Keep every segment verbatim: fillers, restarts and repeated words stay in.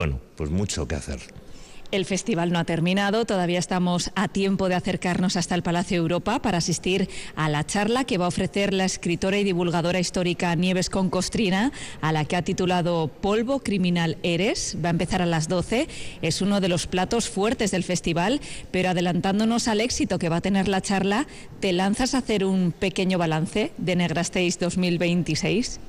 Bueno, pues mucho que hacer. El festival no ha terminado, todavía estamos a tiempo de acercarnos hasta el Palacio Europa para asistir a la charla que va a ofrecer la escritora y divulgadora histórica Nieves Concostrina, a la que ha titulado Polvo criminal eres. Va a empezar a las doce, es uno de los platos fuertes del festival, pero adelantándonos al éxito que va a tener la charla, ¿te lanzas a hacer un pequeño balance de Negrastéis dos mil veintiséis?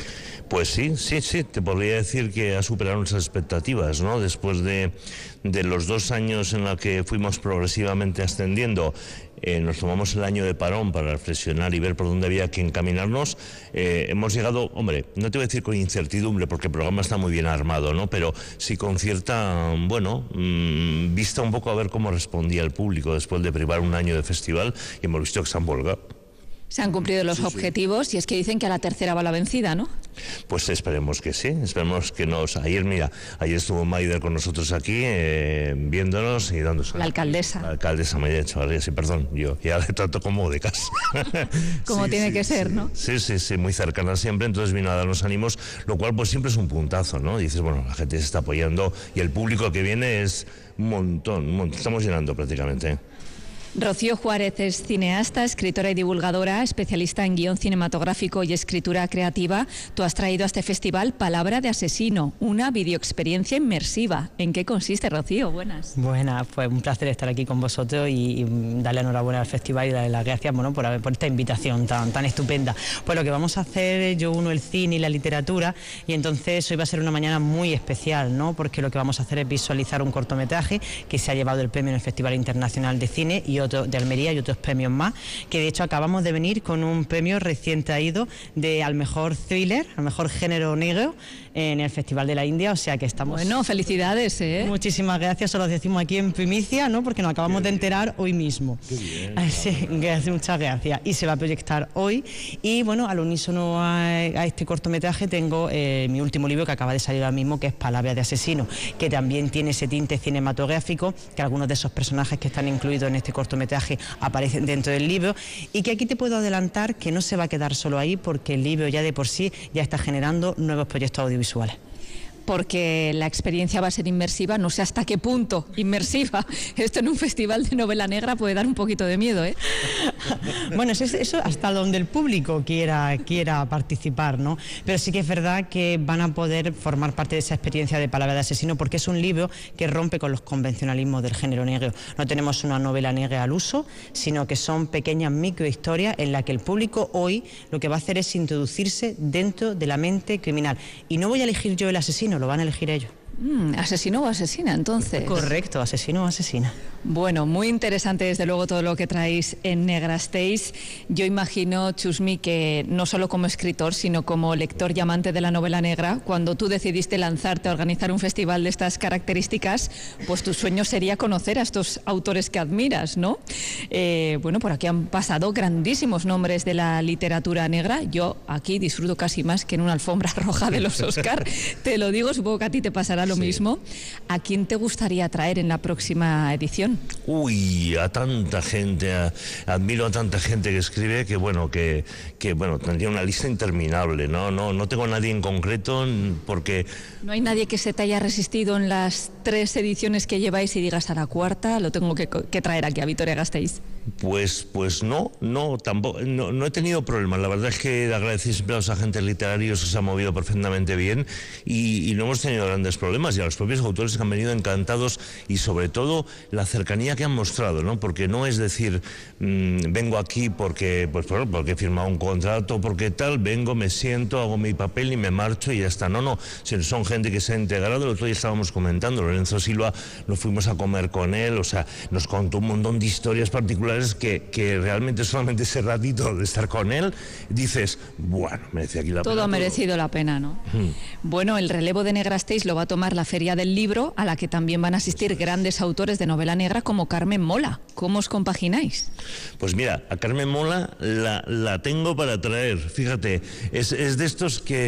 Pues sí, sí, sí, te podría decir que ha superado nuestras expectativas, ¿no? Después de, de los dos años en los que fuimos progresivamente ascendiendo, eh, nos tomamos el año de parón para reflexionar y ver por dónde había que encaminarnos. Eh, hemos llegado, hombre, no te voy a decir con incertidumbre, porque el programa está muy bien armado, ¿no? Pero sí con cierta, bueno, mmm, vista un poco a ver cómo respondía el público después de privar un año de festival, y hemos visto que se han volcado. Se han cumplido los sí, objetivos, sí. Y es que dicen que a la tercera va la vencida, ¿no? Pues esperemos que sí, esperemos que nos... Ayer, mira, ayer estuvo Maider con nosotros aquí, eh, viéndonos y dándose... La alcaldesa. La alcaldesa Maider Echevarría, sí, perdón, yo ya le trato como de casa. Como sí, tiene sí, que ser, sí. ¿no? Sí, sí, sí, muy cercana siempre, entonces vino a darnos ánimos, lo cual pues siempre es un puntazo, ¿no? Dices, bueno, la gente se está apoyando y el público que viene es un montón, un montón. Estamos llenando prácticamente, ¿eh? Rocío Juárez es cineasta, escritora y divulgadora, especialista en guión cinematográfico y escritura creativa. Tú has traído a este festival Palabra de Asesino, una videoexperiencia inmersiva. ¿En qué consiste, Rocío? Buenas. Buenas, pues un placer estar aquí con vosotros y, y darle enhorabuena al festival y darle las gracias, bueno, por, por esta invitación tan, tan estupenda. Pues lo que vamos a hacer, yo uno el cine y la literatura, y entonces hoy va a ser una mañana muy especial, ¿no? Porque lo que vamos a hacer es visualizar un cortometraje que se ha llevado el premio en el Festival Internacional de Cine y otro de Almería y otros premios más, que de hecho acabamos de venir con un premio recién traído de al mejor thriller, al mejor género negro en el Festival de la India, o sea que estamos... Bueno, felicidades, ¿eh? Muchísimas gracias, os lo decimos aquí en primicia, ¿no? Porque nos acabamos de enterar hoy mismo. Qué bien. Sí, gracias, muchas gracias. Y se va a proyectar hoy. Y bueno, al unísono a, a este cortometraje tengo eh, mi último libro que acaba de salir ahora mismo, que es Palabra de Asesino, que también tiene ese tinte cinematográfico, que algunos de esos personajes que están incluidos en este cortometraje aparecen dentro del libro, y que aquí te puedo adelantar que no se va a quedar solo ahí, porque el libro ya de por sí ya está generando nuevos proyectos audiovisuales. Porque la experiencia va a ser inmersiva, no sé hasta qué punto inmersiva. Esto en un festival de novela negra puede dar un poquito de miedo, ¿eh? Bueno, eso, eso hasta donde el público quiera, quiera participar, ¿no? Pero sí que es verdad que van a poder formar parte de esa experiencia de Palabra de Asesino, porque es un libro que rompe con los convencionalismos del género negro. No tenemos una novela negra al uso, sino que son pequeñas microhistorias en las que el público hoy lo que va a hacer es introducirse dentro de la mente criminal. Y no voy a elegir yo el asesino, lo van a elegir ellos. Mm, ¿Asesino o asesina, entonces? Correcto, asesino o asesina. Bueno, muy interesante desde luego todo lo que traéis en Negrastéis. Yo imagino, Chusmi, que no solo como escritor, sino como lector y amante de la novela negra, cuando tú decidiste lanzarte a organizar un festival de estas características, pues tu sueño sería conocer a estos autores que admiras, ¿no? Eh, bueno, por aquí han pasado grandísimos nombres de la literatura negra. Yo aquí disfruto casi más que en una alfombra roja de los Oscar. Te lo digo, supongo que a ti te pasará lo sí. mismo. ¿A quién te gustaría traer en la próxima edición? Uy, a tanta gente, a, admiro a tanta gente que escribe que bueno, que, que bueno, tendría una lista interminable, ¿no? No, no tengo a nadie en concreto porque... ¿No hay nadie que se te haya resistido en las tres ediciones que lleváis y digas a la cuarta, lo tengo que, que traer aquí a Vitoria-Gasteiz? Pues, pues no, no, tampoco, no, no he tenido problemas. La verdad es que agradecer siempre a los agentes literarios que se han movido perfectamente bien y, y no hemos tenido grandes problemas, y a los propios autores que han venido encantados, y sobre todo la cercanía que han mostrado, ¿no? Porque no es decir, mmm, vengo aquí porque, pues, porque he firmado un contrato, porque tal, vengo, me siento, hago mi papel y me marcho y ya está. No, no, son gente que se ha integrado. El otro día estábamos comentando, Lorenzo Silva, nos fuimos a comer con él, o sea, nos contó un montón de historias particulares que, que realmente solamente ese ratito de estar con él, dices, bueno, merece aquí la todo pena. Todo ha merecido la pena, ¿no? Hmm. Bueno, el relevo de Negrastéis lo va a tomar la Feria del Libro, a la que también van a asistir grandes autores de novela negra como Carmen Mola. ¿Cómo os compagináis? Pues mira, a Carmen Mola la, la tengo para traer, fíjate, es, es de estos que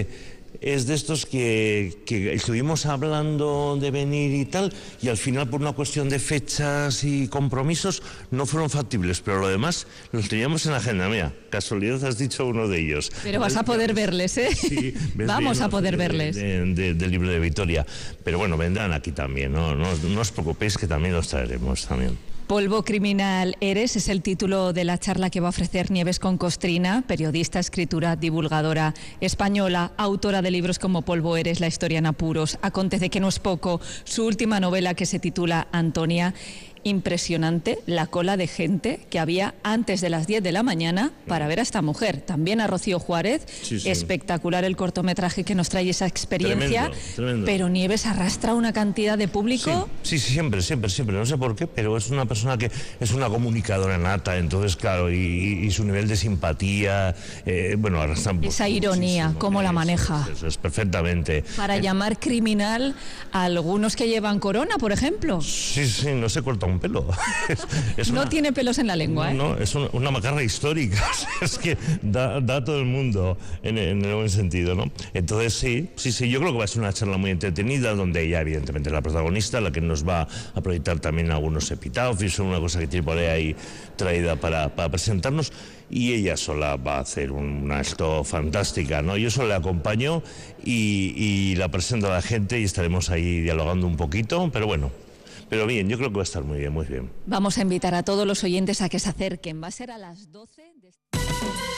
es de estos que, que estuvimos hablando de venir y tal, y al final por una cuestión de fechas y compromisos no fueron factibles, pero lo demás los teníamos en la agenda. Mira, casualidad has dicho uno de ellos. Pero vas a poder verles, ¿eh? Sí, vamos a poder de, verles. De, de, de, del libro de Vitoria. Pero bueno, vendrán aquí también, ¿no? No, no os preocupéis que también los traeremos también. Polvo criminal eres es el título de la charla que va a ofrecer Nieves con Costrina, periodista, escritora, divulgadora española, autora de libros como Polvo eres, La historia en apuros, Acontece que no es poco, su última novela que se titula Antonia. Impresionante la cola de gente que había antes de las diez de la mañana para ver a esta mujer. También a Rocío Juárez. Sí, sí. Espectacular el cortometraje que nos trae esa experiencia. Tremendo, tremendo. Pero Nieves arrastra una cantidad de público. Sí, sí, sí, siempre, siempre, siempre. No sé por qué, pero es una persona que es una comunicadora nata. Entonces, claro, y, y su nivel de simpatía, eh, bueno, arrastra. Esa ironía, cómo la maneja. Eso, eso es perfectamente. Para eh, llamar criminal a algunos que llevan corona, por ejemplo. Sí, sí, no se corta un pelo. Es, es no una, tiene pelos en la lengua, no, ¿eh? No, es una, una macarra histórica. Es que da, da a todo el mundo en, en el buen sentido, ¿no? Entonces sí, sí, sí, yo creo que va a ser una charla muy entretenida, donde ella evidentemente es la protagonista, la que nos va a proyectar también algunos epitafios, una cosa que tiene por ahí traída para, para presentarnos, y ella sola va a hacer una esto fantástica, ¿no? Yo solo le acompaño y, y la presento a la gente y estaremos ahí dialogando un poquito, pero bueno. Pero bien, yo creo que va a estar muy bien, muy bien. Vamos a invitar a todos los oyentes a que se acerquen. Va a ser a las doce de...